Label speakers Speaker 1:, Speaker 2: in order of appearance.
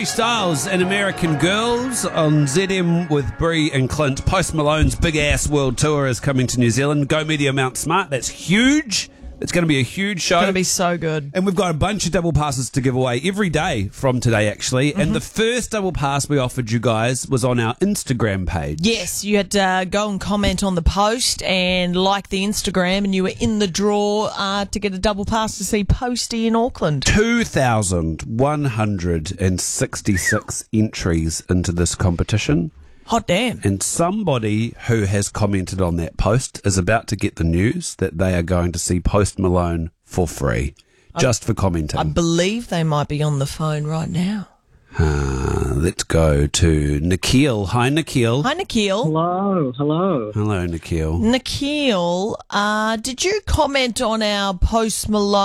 Speaker 1: Styles and American Girls on ZM with Bree and Clint. Post Malone's Big Ass World Tour is coming to New Zealand. Go Media Mount Smart. That's huge. It's going to be a huge show.
Speaker 2: It's going to be so good.
Speaker 1: And we've got a bunch of double passes to give away every day from today, actually. And the first double pass we offered you guys was on our Instagram page.
Speaker 2: Yes, you had to go and comment on the post and like the Instagram, and you were in the draw to get a double pass to see Posty in Auckland.
Speaker 1: 2,166 entries into this competition.
Speaker 2: Hot damn.
Speaker 1: And somebody who has commented on that post is about to get the news that they are going to see Post Malone for free, just for commenting.
Speaker 2: I believe they might be on the phone right now.
Speaker 1: Let's go to Nikhil. Hi, Nikhil.
Speaker 2: Hi, Nikhil.
Speaker 3: Hello.
Speaker 1: Hello, Nikhil.
Speaker 2: Nikhil, did you comment on our Post Malone